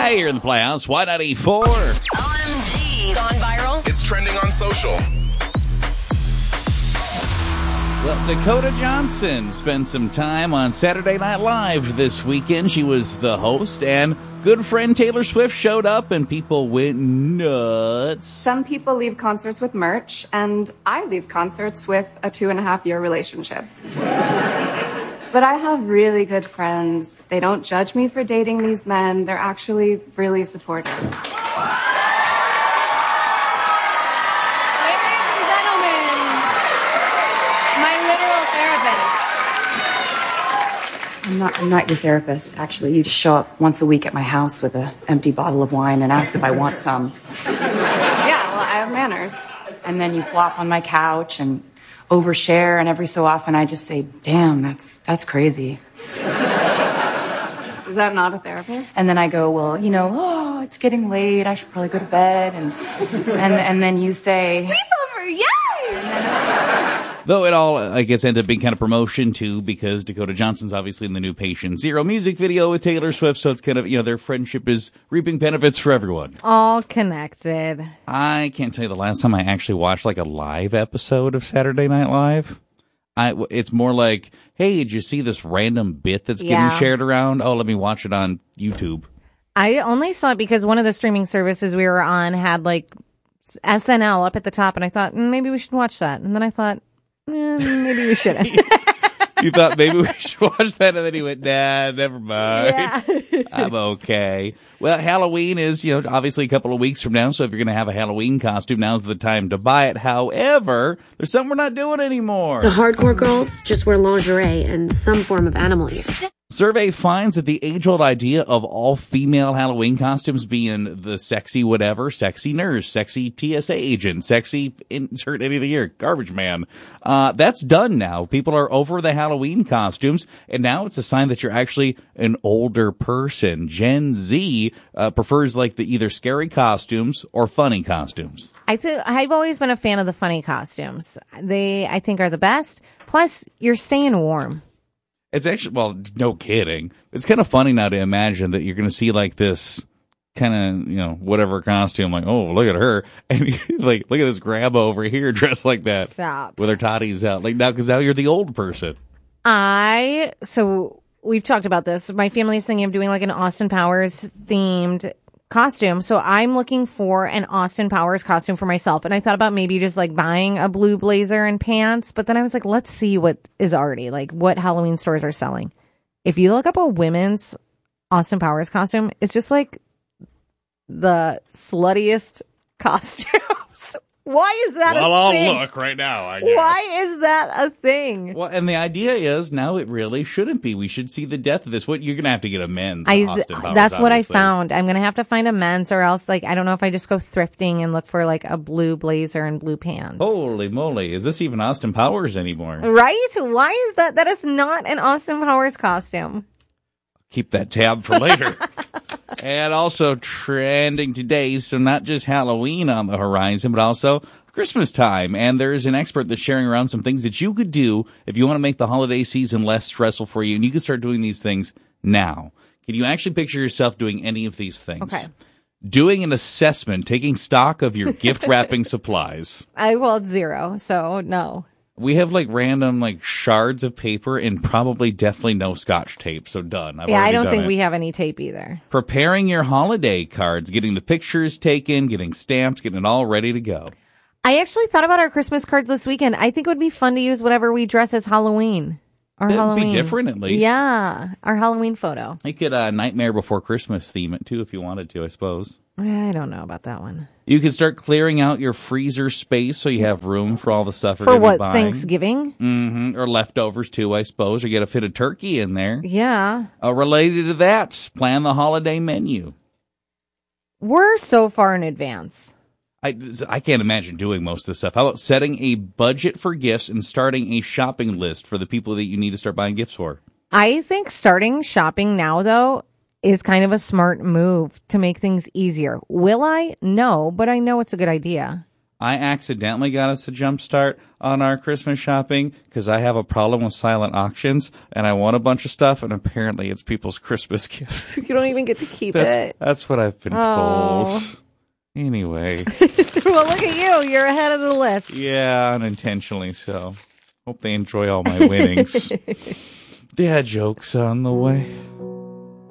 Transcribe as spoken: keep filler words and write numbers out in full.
Hi, you're in the Playhouse. Y ninety-four. O M G. Gone viral. It's trending on social. Well, Dakota Johnson spent some time on Saturday Night Live this weekend. She was the host, and good friend Taylor Swift showed up, and people went nuts. Some people leave concerts with merch, and I leave concerts with a two and a half year relationship. But I have really good friends. They don't judge me for dating these men. They're actually really supportive. Ladies and gentlemen, my literal therapist. I'm not, I'm not your therapist, actually. You just show up once a week at my house with an empty bottle of wine and ask if I want some. Yeah, well, I have manners. And then you flop on my couch and overshare, and every so often I just say, damn, that's that's crazy. Is that not a therapist? And then I go, well, you know, oh, it's getting late, I should probably go to bed, and and, and then you say, sleepover, yay! Though it all, I guess, ended up being kind of promotion, too, because Dakota Johnson's obviously in the new Patient Zero music video with Taylor Swift, so it's kind of, you know, their friendship is reaping benefits for everyone. All connected. I can't tell you the last time I actually watched, like, a live episode of Saturday Night Live. I, it's more like, hey, did you see this random bit that's getting Yeah. shared around? Oh, let me watch it on YouTube. I only saw it because one of the streaming services we were on had, like, S N L up at the top, and I thought, mm, maybe we should watch that. And then I thought, Eh, maybe we shouldn't. You thought maybe we should watch that, and then he went, nah, never mind. Yeah. I'm okay. Well, Halloween is, you know, obviously a couple of weeks from now, so if you're going to have a Halloween costume, now's the time to buy it. However, there's something we're not doing anymore. The hardcore girls just wear lingerie and some form of animal ears. Survey finds that the age-old idea of all female Halloween costumes being the sexy whatever, sexy nurse, sexy T S A agent, sexy insert any of the year, garbage man, uh, that's done now. People are over the Halloween costumes, and now it's a sign that you're actually an older person. Gen Z uh, prefers like the either scary costumes or funny costumes. I th- I've always been a fan of the funny costumes. They, I think, are the best. Plus, you're staying warm. It's actually, well, no kidding. It's kind of funny now to imagine that you're going to see like this kind of, you know, whatever costume, like, oh, look at her. And like, look at this grandma over here dressed like that. Stop. With her toddies out. Like now, because now you're the old person. I, so we've talked about this. My family's thinking of doing like an Austin Powers themed costume. So I'm looking for an Austin Powers costume for myself. And I thought about maybe just like buying a blue blazer and pants. But then I was like, let's see what is already, like what Halloween stores are selling. If you look up a women's Austin Powers costume, it's just like the sluttiest costumes. Why is that well, a I'll thing? look right now, I guess. Why is that a thing? Well, and the idea is now it really shouldn't be. We should see the death of this. What you're going to have to get a men's I, Austin Powers, that's what I obviously. found. I'm going to have to find a men's, or else, like, I don't know if I just go thrifting and look for, like, a blue blazer and blue pants. Holy moly. Is this even Austin Powers anymore? Right? Why is that? That is not an Austin Powers costume. Keep that tab for later. And also trending today, so not just Halloween on the horizon, but also Christmas time. And there's an expert that's sharing around some things that you could do if you want to make the holiday season less stressful for you. And you can start doing these things now. Can you actually picture yourself doing any of these things? Okay. Doing an assessment, taking stock of your gift wrapping supplies. I, well, it's zero, so no. We have like random like shards of paper and probably definitely no Scotch tape. So done. I've yeah, I already don't done think it. we have any tape either. Preparing your holiday cards, getting the pictures taken, getting stamps, getting it all ready to go. I actually thought about our Christmas cards this weekend. I think it would be fun to use whatever we dress as Halloween. Or That'd be Halloween. different at least. Yeah, our Halloween photo. You could uh, Nightmare Before Christmas theme it too if you wanted to, I suppose. I don't know about that one. You could start clearing out your freezer space so you have room for all the stuff you're For gonna what, be buying. Thanksgiving? Mm-hmm. Or leftovers too, I suppose. Or get a fit of turkey in there. Yeah. Uh, related to that, plan the holiday menu. We're so far in advance. I, I can't imagine doing most of this stuff. How about setting a budget for gifts and starting a shopping list for the people that you need to start buying gifts for? I think starting shopping now, though, is kind of a smart move to make things easier. Will I? No, but I know it's a good idea. I accidentally got us a jump start on our Christmas shopping because I have a problem with silent auctions and I want a bunch of stuff and apparently it's people's Christmas gifts. You don't even get to keep That's, it. that's what I've been Oh. told. Anyway. Well, look at you. You're ahead of the list. Yeah, unintentionally so. Hope they enjoy all my winnings. Dad jokes on the way.